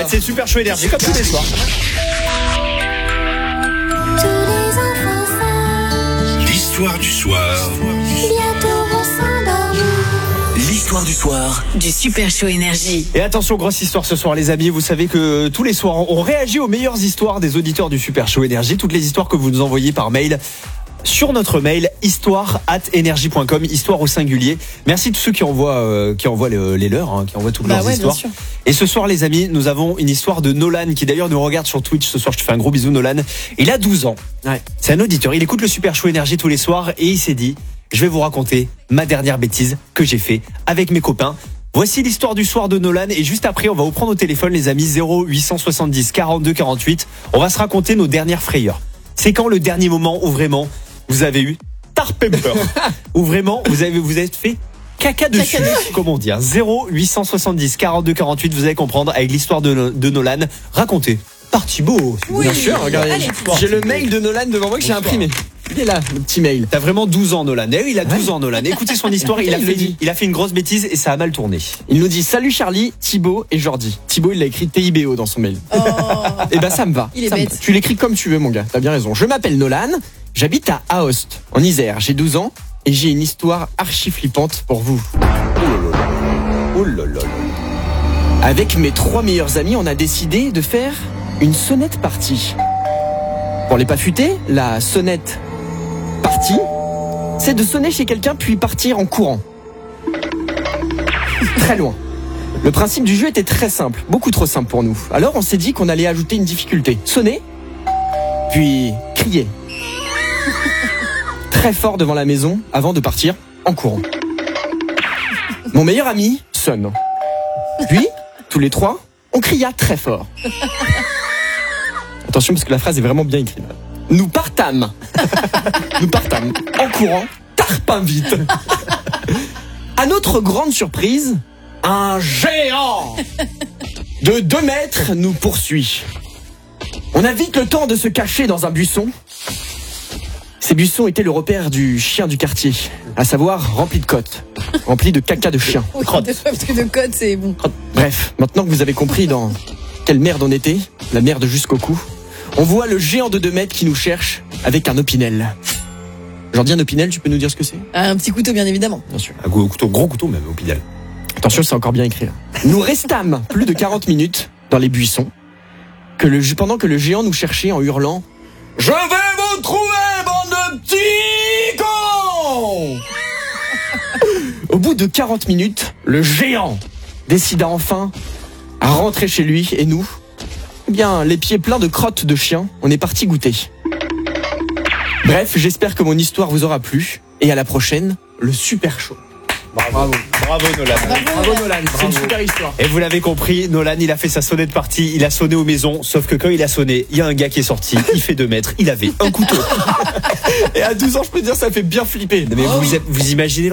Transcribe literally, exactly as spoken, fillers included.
c'est le Super Show Énergie comme tous les soirs. L'histoire du soir. L'histoire du soir du Super Show Énergie. Et attention, grosse histoire ce soir les amis. Vous savez que tous les soirs on réagit aux meilleures histoires des auditeurs du Super Show Énergie. Toutes les histoires que vous nous envoyez par mail sur notre mail histoire arobase énergie point com, histoire au singulier. Merci à tous ceux qui envoient euh, qui envoient les, les leurs, hein, qui envoient toutes bah leurs ouais, histoires. Et ce soir les amis, nous avons une histoire de Nolan qui d'ailleurs nous regarde sur Twitch ce soir. Je te fais un gros bisou Nolan. Il a douze ans. Ouais. C'est un auditeur. Il écoute le Super Show Énergie tous les soirs et il s'est dit je vais vous raconter ma dernière bêtise que j'ai fait avec mes copains. Voici l'histoire du soir de Nolan et juste après on va vous prendre au téléphone les amis. Zéro huit cent soixante-dix quarante-deux quarante-huit. On va se raconter nos dernières frayeurs. C'est quand le dernier moment où vraiment vous avez eu tarpemper, où vraiment vous avez vous êtes fait caca dessus, caca dessus. Comment dire. Zéro huit cent soixante-dix quarante-deux quarante-huit. Vous allez comprendre avec l'histoire de, de Nolan racontée par Thibaut. Oui, bien sûr, regardez. Allez, j'ai le mail de Nolan devant moi que j'ai imprimé. Il est là, le petit mail. T'as vraiment douze ans, Nolan. Eh oui, il a douze ouais. ans, Nolan. Écoutez son histoire. Il a, fait, il a fait une grosse bêtise et ça a mal tourné. Il nous dit salut Charlie, Thibaut et Jordi. Thibaut, il l'a écrit T I B O dans son mail. Oh. Et ben ça me va. Il est ça bête. Va. Tu l'écris comme tu veux, mon gars. T'as bien raison. Je m'appelle Nolan. J'habite à Aoste, en Isère. J'ai douze ans et j'ai une histoire archi flippante pour vous. Oh là là. Avec mes trois meilleurs amis, on a décidé de faire une sonnette party. Pour les pas futés, la sonnette party, c'est de sonner chez quelqu'un puis partir en courant. Très loin. Le principe du jeu était très simple, beaucoup trop simple pour nous. Alors on s'est dit qu'on allait ajouter une difficulté. Sonner, puis crier. Très fort devant la maison avant de partir en courant. Mon meilleur ami sonne. Puis, tous les trois, on cria très fort. Attention parce que la phrase est vraiment bien écrite. Nous partâmes. Nous partâmes en courant, tarpin vite. À notre grande surprise, un géant de deux mètres nous poursuit. On a vite le temps de se cacher dans un buisson. Ces buissons étaient le repère du chien du quartier, à savoir rempli de côtes, rempli de caca de chien. Oui, parce que de côtes, c'est bon. Bref, maintenant que vous avez compris dans quelle merde on était, la merde jusqu'au cou, on voit le géant de deux mètres qui nous cherche avec un opinel. J'en dis un opinel, tu peux nous dire ce que c'est ? Un petit couteau, bien évidemment. Bien sûr. Un couteau, gros couteau même, opinel. Attention, c'est encore bien écrit. Là. Nous restâmes plus de quarante minutes dans les buissons, que le, pendant que le géant nous cherchait en hurlant « Je vais vous trouver, bande de petits cons !» Au bout de quarante minutes, le géant décida enfin à rentrer chez lui et nous, eh bien, les pieds pleins de crottes de chien, on est parti goûter. Bref, j'espère que mon histoire vous aura plu et à la prochaine, le Super Show. Bravo, bravo, bravo Nolan. Bravo, bravo Nolan, c'est une super histoire. Et vous l'avez compris, Nolan, il a fait sa sonnette partie, il a sonné aux maisons, sauf que quand il a sonné, il y a un gars qui est sorti, il fait deux mètres, il avait un couteau. Et à douze ans, je peux te dire, ça fait bien flipper. Mais oh vous, oui. vous imaginez